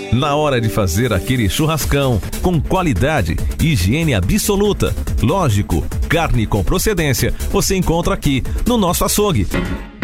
Na hora de fazer aquele churrascão, com qualidade, higiene absoluta, lógico, carne com procedência, você encontra aqui no nosso açougue.